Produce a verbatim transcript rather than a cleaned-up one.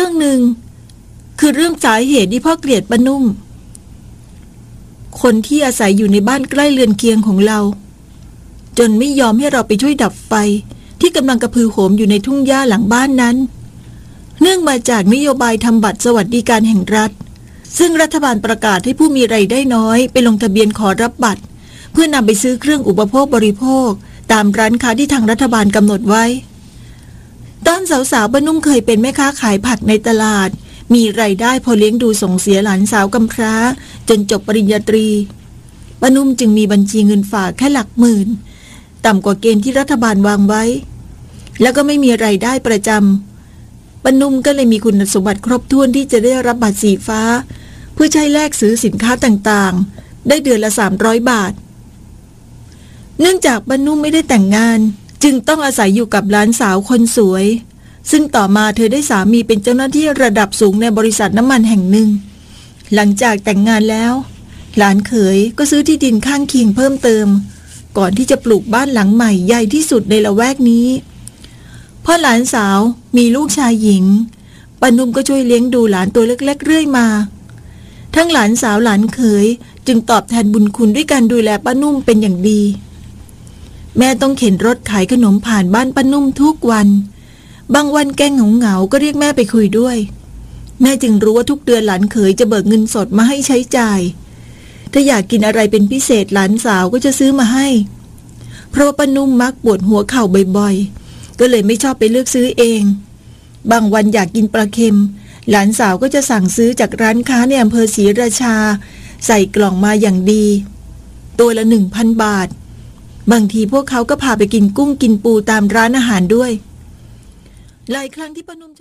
รื่องหนึ่งคือเรื่องสาเหตุที่พ่อเกลียดป้านุ่มคนที่อาศัยอยู่ในบ้านใกล้เรือนเคียงของเราจนไม่ยอมให้เราไปช่วยดับไฟที่กำลังกระพือโหมอยู่ในทุ่งหญ้าหลังบ้านนั้นเนื่องมาจากนโยบายทำบัตรสวัสดิการแห่งรัฐซึ่งรัฐบาลประกาศให้ผู้มีรายได้น้อยไปลงทะเบียนขอรับบัตรเพื่อนำไปซื้อเครื่องอุปโภคบริโภคตามร้านค้าที่ทางรัฐบาลกำหนดไว้ตอนสาวๆป้านุ่มเคยเป็นแม่ค้าขายผักในตลาดมีรายได้พอเลี้ยงดูส่งเสียหลานสาวกำพร้าจนจบปริญญาตรีป้านุ่มจึงมีบัญชีเงินฝากแค่หลักหมื่นต่ำกว่าเกณฑ์ที่รัฐบาลวางไว้แล้วก็ไม่มีรายได้ประจำป้านุ่มก็เลยมีคุณสมบัติครบถ้วนที่จะได้รับบัตรสีฟ้าเพื่อใช้แลกซื้อสินค้าต่างๆได้เดือนละสามร้อยบาทเนื่องจากป้านุ่มไม่ได้แต่งงานจึงต้องอาศัยอยู่กับหลานสาวคนสวยซึ่งต่อมาเธอได้สามีเป็นเจ้าหน้าที่ระดับสูงในบริษัทน้ำมันแห่งหนึ่งหลังจากแต่งงานแล้วหลานเขยก็ซื้อที่ดินข้างเคียงเพิ่มเติมก่อนที่จะปลูกบ้านหลังใหม่ใหญ่ที่สุดในละแวกนี้พอหลานสาวมีลูกชายหญิงป้านุ่มก็ช่วยเลี้ยงดูหลานตัวเล็กๆเรื่อยมาทั้งหลานสาวหลานเขยจึงตอบแทนบุญคุณด้วยการดูแลป้านุ่มเป็นอย่างดีแม่ต้องเข็นรถขายขนมผ่านบ้านป้านุ่มทุกวันบางวันแกเหงาๆก็เรียกแม่ไปคุยด้วยแม่จึงรู้ว่าทุกเดือนหลานเขยจะเบิกเงินสดมาให้ใช้จ่ายถ้าอยากกินอะไรเป็นพิเศษหลานสาวก็จะซื้อมาให้เพราะว่าป้านุ่มมักปวดหัวเข่าบ่อยๆก็เลยไม่ชอบไปเลือกซื้อเองบางวันอยากกินปลาเค็มหลานสาวก็จะสั่งซื้อจากร้านค้าในอำเภอศรีราชาใส่กล่องมาอย่างดีตัวละหนึ่งพันบาทบางทีพวกเขาก็พาไปกินกุ้งกินปูตามร้านอาหารด้วยหลายครั้งที่ป้านุ่ม